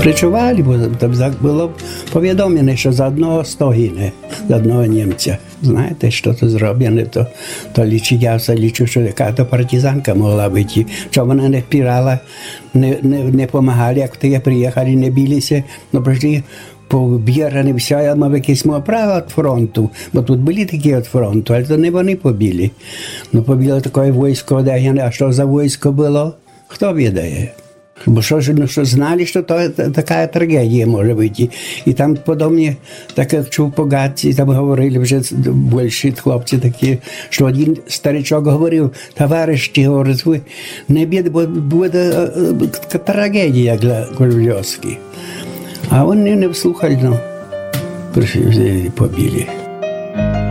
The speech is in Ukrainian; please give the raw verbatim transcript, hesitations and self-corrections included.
Причували, бо там було повідомлено, що за одного сто гине, за одного німця. Знаєте, що то зроблено, то, то лічу, я все лічу, що яка-то партизанка могла бути. Що вона не впирала, не, не, не помагали, як ті приїхали, не билися, но прийшли побігали, все, я мав якесь моє право від фронту, бо тут були такі від фронту, але то не вони побили. Ну, побило таке військо, а що за військо було, хто відає? Бо що ж, ну, що знали, що то така трагедія може бути. І там подобні, так як чув по гадці, там говорили вже більші хлопці такі, що один старичок говорив, товариш, ти говорить, ви не бід, бо буде трагедія для Кольвльовської. А вони не слухали, ну, прийшли, побили.